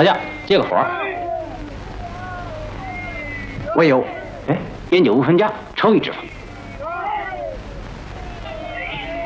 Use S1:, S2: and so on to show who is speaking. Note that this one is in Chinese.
S1: 老将，借个火。
S2: 我有。
S1: 哎，烟酒不分家，抽一支吧。